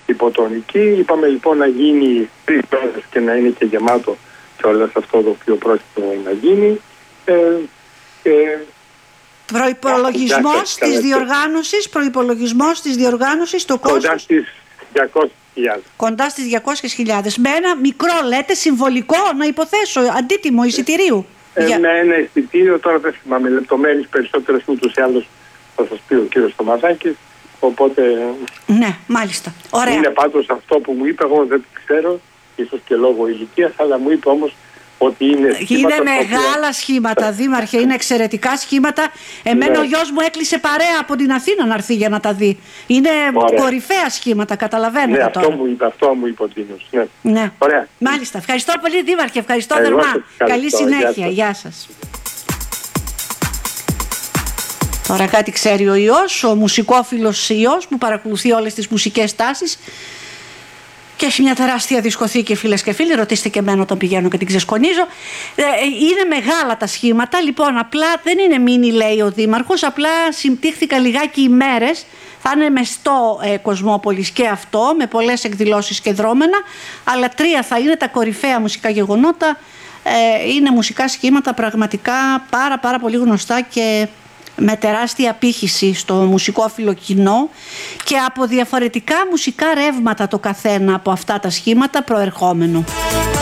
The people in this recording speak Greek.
υποτονική. Είπαμε λοιπόν να γίνει 3 ώρες και να είναι και γεμάτο κιόλας αυτό το οποίο πρόκειται να γίνει. Προϋπολογισμός της διοργάνωσης, το κόστος. Κοντά στις 200.000. Κοντά στις 200.000. Με ένα μικρό, λέτε, συμβολικό, να υποθέσω, αντίτιμο εισιτηρίου. Με ένα εισιτήριο, τώρα δεν θυμάμαι λεπτομέρειες περισσότερες, ούτως ή άλλως θα σας πει ο κύριος Στομαζάκης. Οπότε. Ναι, μάλιστα. Ωραία. Είναι πάντως αυτό που μου είπε, εγώ δεν ξέρω, ίσως και λόγω ηλικίας, αλλά μου είπε όμως ότι είναι σχήματα. Είναι μεγάλα σχήματα, Δήμαρχε, είναι εξαιρετικά σχήματα. Εμένα ο γιος μου έκλεισε παρέα από την Αθήνα να έρθει για να τα δει. Είναι κορυφαία σχήματα, καταλαβαίνετε. Ναι, τώρα. αυτό μου είπε ο Τίνος. Ναι. Ναι. Ωραία. Μάλιστα. Ευχαριστώ πολύ, Δήμαρχε. Ευχαριστώ θερμά. Καλή συνέχεια. Γεια σας. Τώρα κάτι ξέρει ο Υιός, ο μουσικόφιλος Υιός που παρακολουθεί όλες τις μουσικές τάσεις και έχει μια τεράστια δισκοθήκη, φίλες και φίλοι. Ρωτήστε και εμένα όταν πηγαίνω και την ξεσκονίζω. Είναι μεγάλα τα σχήματα. Λοιπόν, απλά δεν είναι μίνι, λέει ο Δήμαρχος, απλά συμπτύχθηκαν λιγάκι ημέρες. Θα είναι μεστό Κοσμόπολης και αυτό, με πολλές εκδηλώσεις και δρόμενα, αλλά 3 θα είναι τα κορυφαία μουσικά γεγονότα. Είναι μουσικά σχήματα πραγματικά πάρα πολύ γνωστά και με τεράστια απήχηση στο μουσικόφιλο κοινό και από διαφορετικά μουσικά ρεύματα το καθένα από αυτά τα σχήματα προερχόμενο.